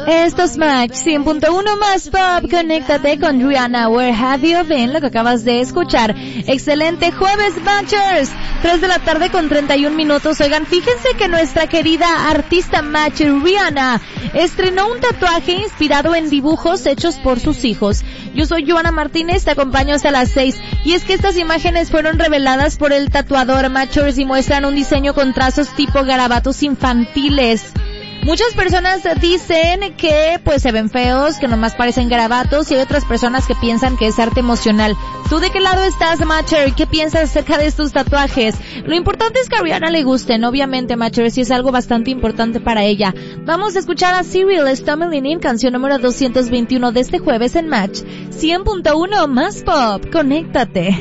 Esto es Match 100.1 más pop. Conéctate con Rihanna. Where have you been? Lo que acabas de escuchar. Excelente jueves, Matchers. 3 de la tarde con 31 minutos. Oigan, fíjense que nuestra querida artista Match, Rihanna, estrenó un tatuaje inspirado en dibujos hechos por sus hijos. Yo soy Joana Martínez, te acompaño hasta las 6. Y es que estas imágenes fueron reveladas por el tatuador Matchers y muestran un diseño con trazos tipo garabatos infantiles. Muchas personas dicen que pues se ven feos, que nomás parecen garabatos, y hay otras personas que piensan que es arte emocional. ¿Tú de qué lado estás, Matcher? ¿Qué piensas acerca de estos tatuajes? Lo importante es que a Rihanna le gusten, obviamente, Matcher, sí es algo bastante importante para ella. Vamos a escuchar a Cyril Stumbling In, canción número 221 de este jueves en Match 100.1 más pop. Conéctate.